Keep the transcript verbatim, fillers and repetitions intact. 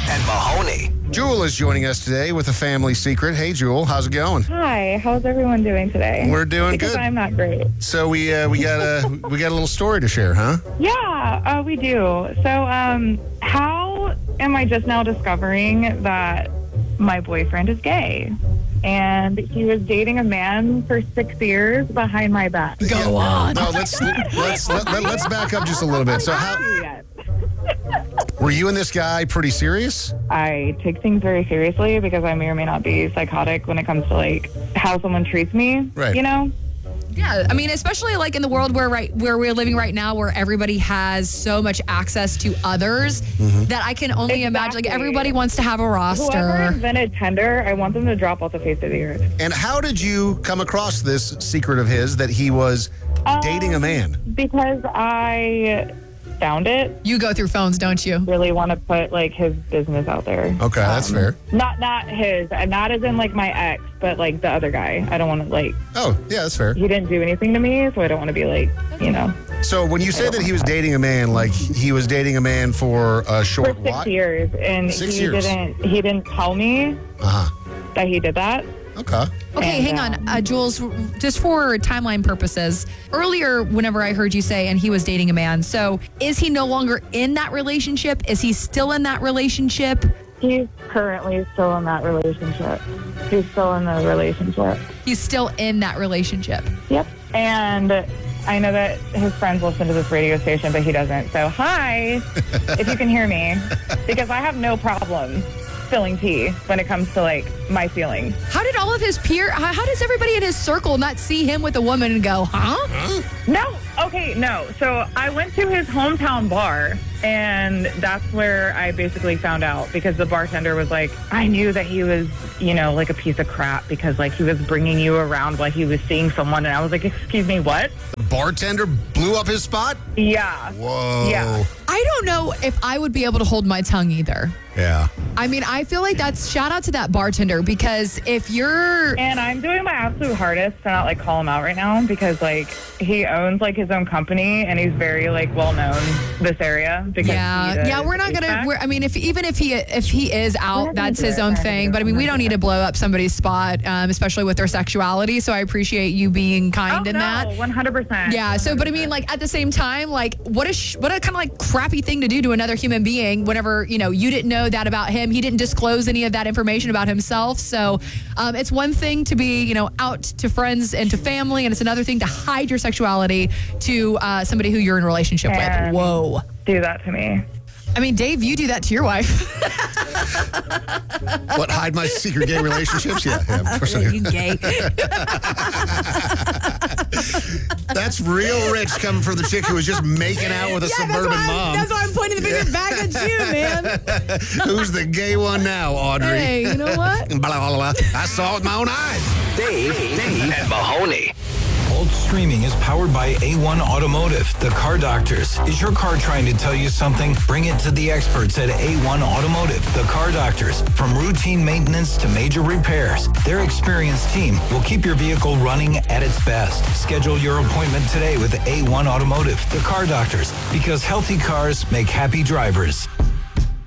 and Mahoney. Jewel is joining us today with a family secret. Hey, Jewel, how's it going? Hi, how's everyone doing today? We're doing because good. I'm not great. So we uh, we got a we got a little story to share, huh? Yeah, uh, we do. So, um, how am I just now discovering that my boyfriend is gay? And he was dating a man for six years behind my back. Go on. No, let's let's let, let, let's back up just a little bit. So how were you and this guy pretty serious? I take things very seriously because I may or may not be psychotic when it comes to like how someone treats me. Right. You know? Yeah, I mean, especially like in the world where right where we're living right now, where everybody has so much access to others Mm-hmm. that I can only imagine. Like Exactly. everybody wants to have a Whoever roster. invented Tinder, I want them to drop off the face of the earth. And how did you come across this secret of his that he was dating a man? Because I found it. You go through phones, don't you? Really want to put like his business out there. Okay, that's Um, fair. Not not his, and not as in like my ex, but like the other guy. I don't want to like. Oh, yeah, that's fair. He didn't do anything to me, so I don't want to be like, you know. So when you say that he was dating a man, like he was dating a man for a For short six while? years, and Six he years. didn't. He didn't tell me Uh-huh. that he did that. Okay. Okay, And, hang on. um, Uh, Jules, just for timeline purposes, earlier, whenever I heard you say, and he was dating a man, so is he no longer in that relationship? Is he still in that relationship? He's currently still in that relationship. He's still in the relationship. He's still in that relationship. Yep. And I know that his friends listen to this radio station, but he doesn't. So, hi, if you can hear me, because I have no problem spilling tea when it comes to like my feelings. How did all of his peer, how, how does everybody in his circle not see him with a woman and go, huh? No, okay, no. So I went to his hometown bar, and that's where I basically found out because the bartender was like, I knew that he was, you know, like a piece of crap because like he was bringing you around while he was seeing someone, and I was like, excuse me, what? The bartender blew up his spot? Yeah. Whoa. Yeah. I don't know if I would be able to hold my tongue either. Yeah. I mean, I feel like that's shout out to that bartender because if you're And I'm doing my absolute hardest to not like call him out right now because like he owns like his own company and he's very like well known this area because yeah, he does yeah, we're not gonna. HVAC. We're, I mean, if even if he if he is We're not out, gonna that's do his it. own We're not thing. gonna But I do mean, it. we don't need to blow up somebody's spot, um, especially with their sexuality. So I appreciate you being kind oh, in no, that. one hundred percent. Yeah. So, but I mean, like at the same time, like what a sh- what a kind of like crappy thing to do to another human being. Whenever you know you didn't know that about him, he didn't disclose any of that information about himself. So, um, it's one thing to be you know out to friends and to family, and it's another thing to hide your sexuality to uh, somebody who you're in a relationship And- with. Whoa. do that to me. I mean, Dave, you do that to your wife. What, hide my secret gay relationships? Yeah, yeah, of course I do. You gay. That's real rich coming from the chick who was just making out with a suburban mom. That's why I'm pointing the finger back at you, man. Who's the gay one now, Audrey? Hey, you know what? Blah, blah, blah. I saw it with my own eyes. Dave, Dave, and Mahoney. Bolt Streaming is powered by A one Automotive, the car doctors. Is your car trying to tell you something? Bring it to the experts at A one Automotive, the car doctors. From routine maintenance to major repairs, their experienced team will keep your vehicle running at its best. Schedule your appointment today with A one Automotive, the car doctors, because healthy cars make happy drivers.